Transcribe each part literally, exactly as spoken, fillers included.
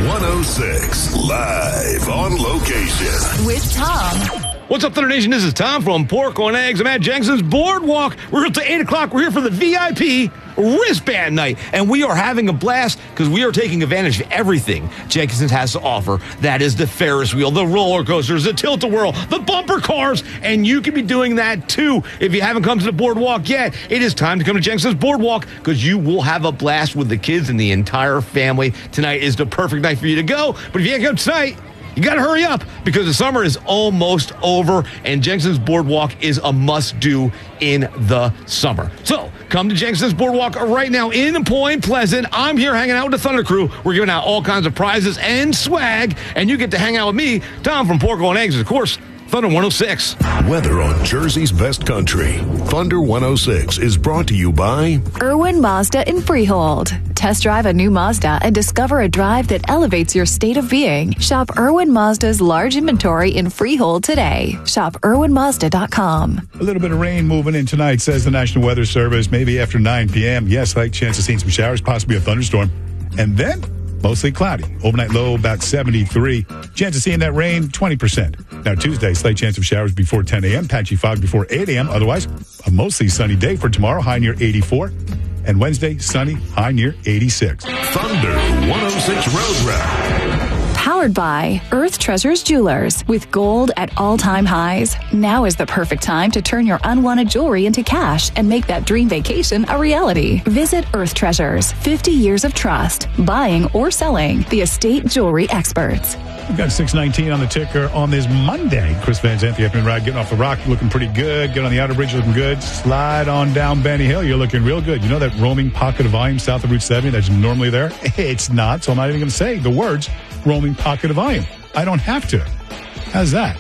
one oh six, live on location. With Tom. What's up, Thunder Nation? This is Tom from Pork on Eggs. I'm at Jenkson's Boardwalk. We're here till eight o'clock. We're here for the V I P wristband night, and we are having a blast because we are taking advantage of everything Jenkson's has to offer. That is the Ferris wheel, the roller coasters, the tilt-a-whirl, the bumper cars, and you can be doing that too. If you haven't come to the Boardwalk yet, it is time to come to Jenkson's Boardwalk because you will have a blast with the kids and the entire family. Tonight is the perfect night for you to go, but if you can't come tonight, you got to hurry up because the summer is almost over and Jenkson's Boardwalk is a must-do in the summer. So come to Jenkson's Boardwalk right now in Point Pleasant. I'm here hanging out with the Thunder Crew. We're giving out all kinds of prizes and swag, and you get to hang out with me, Tom from Pork on Eggs, and of course, Thunder one oh six. Weather on Jersey's best country. Thunder one oh six is brought to you by Irwin Mazda in Freehold. Test drive a new Mazda and discover a drive that elevates your state of being. Shop Irwin Mazda's large inventory in Freehold today. Shop irwin mazda dot com. A little bit of rain moving in tonight, says the National Weather Service, maybe after nine p.m. Yes, slight chance of seeing some showers, possibly a thunderstorm. And then mostly cloudy. Overnight low about seventy-three. Chance of seeing that rain, twenty percent. Now Tuesday, slight chance of showers before ten a.m., patchy fog before eight a.m. Otherwise, a mostly sunny day for tomorrow, high near eighty-four. And Wednesday, sunny, high near eighty-six. Thunder one oh six Road Wrap. Powered by Earth Treasures Jewelers. With gold at all-time highs, now is the perfect time to turn your unwanted jewelry into cash and make that dream vacation a reality. Visit Earth Treasures. fifty years of trust. Buying or selling. The estate jewelry experts. We've got six nineteen on the ticker on this Monday. Chris Van Zandt, the afternoon ride, getting off the rock, looking pretty good. Get on the outer bridge, looking good. Slide on down Benny Hill, you're looking real good. You know that roaming pocket of volume south of Route seventy that's normally there? It's not, so I'm not even going to say the words roaming pocket of volume. I don't have to. How's that?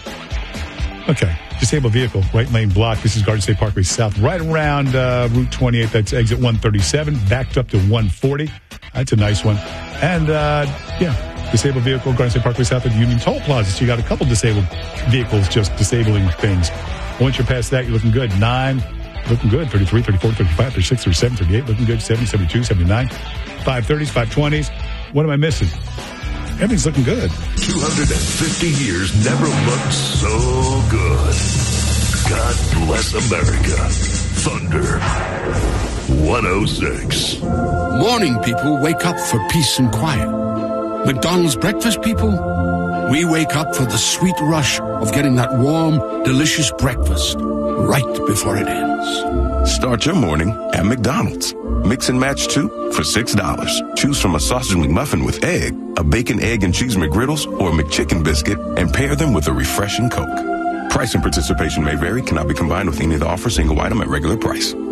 Okay. Disabled vehicle, right lane block. This is Garden State Parkway South, right around uh, Route twenty-eight. That's exit one thirty-seven, backed up to one forty. That's a nice one. And, uh, yeah. Disabled vehicle, Garden State Parkway South at the Union Toll Plaza. So you got a couple disabled vehicles just disabling things. Once you're past that, you're looking good. Nine, looking good. thirty-three, thirty-four, thirty-five, thirty-six, thirty-seven, thirty-eight, looking good. seventy, seventy-two, seventy-nine, five thirties, five twenties. What am I missing? Everything's looking good. two hundred fifty years never looked so good. God bless America. Thunder one oh six. Morning people wake up for peace and quiet. McDonald's breakfast people, we wake up for the sweet rush of getting that warm, delicious breakfast right before it ends. Start your morning at McDonald's. Mix and match two for six dollars. Choose from a sausage McMuffin with egg, a bacon, egg, and cheese McGriddles, or a McChicken biscuit, and pair them with a refreshing Coke. Price and participation may vary, cannot be combined with any of the offers, single item at regular price.